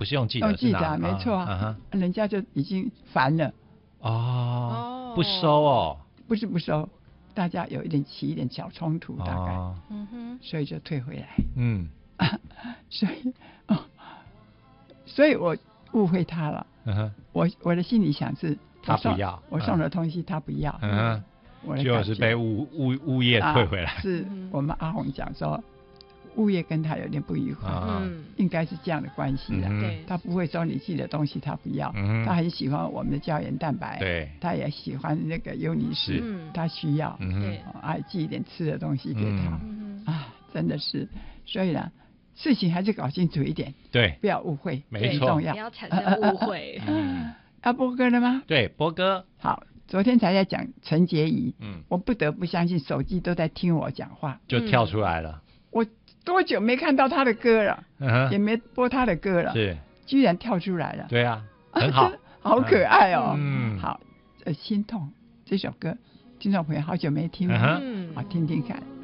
不是用寄的， 用寄的啊，没错啊，人家就已经烦了。 哦，不收哦， 不是不收，大家有起一点小冲突，大概，所以就退回来。所以我误会他了。我的心里想是， 他不要， 我送的东西他不要。 就是被物业退回来。 是我们阿红讲说，物业跟他有点不愉快，应该是这样的关系啦。他不会说你寄的东西他不要，他很喜欢我们的胶原蛋白， 对， 他也喜欢那个优尼氏，他需要，还寄一点吃的东西给他。真的是，所以呢，事情还是搞清楚一点， 对， 不要误会， 没错， 不要产生误会。 要播歌了吗？ 对，播歌。 好，昨天才在讲陈洁仪，我不得不相信手机都在听我讲话， 就跳出来了。 我多久没看到他的歌了，也没播他的歌了， 是， 居然跳出来了。 对啊，很好， 好可爱哦。好，心痛这首歌，听众朋友好久没听了，好听听看。